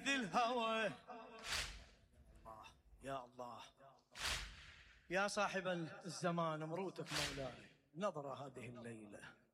الهوى. يا الله يا صاحب الزمان، مروتك مولاي نظرة هذه الليلة.